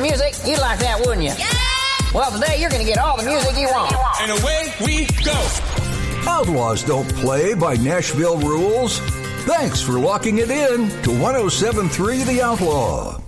music? You'd like that, wouldn't you? Yeah! Well, today you're going to get all the music you want. And away we go. Outlaws don't play by Nashville rules. Thanks for locking it in to 107.3 The Outlaw.